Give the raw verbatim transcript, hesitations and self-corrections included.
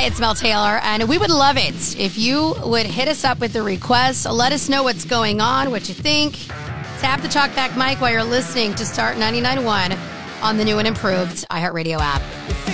it's Mel Taylor, and we would love it if you would hit us up with the request. Let us know what's going on, what you think. Tap the talkback mic while you're listening to Start ninety-nine point one on the new and improved iHeartRadio app.